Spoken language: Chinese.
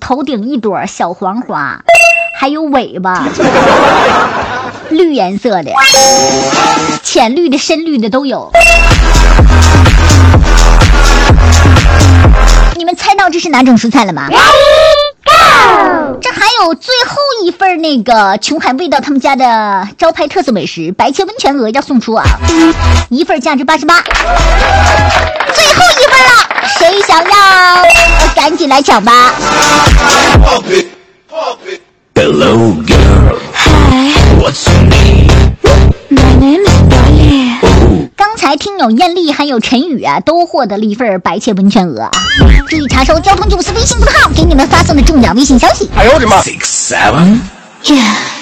头顶一朵小黄花，还有尾巴，绿颜色的，浅绿的、深绿的都有。你们猜到这是哪种蔬菜了吗？这还有最后一份那个琼海味道他们家的招牌特色美食白切温泉鹅要送出啊，一份价值88，最后一份了，谁想要赶紧来抢吧。 Hello girl, hi, what's your name? My name is Dolly. 刚才听友艳丽还有陈宇啊都获得了一份白切温泉鹅啊，注意查收交通94微信公号给你们发送的重要微信消息。 哎呦我的妈 ！6, 7, yeah.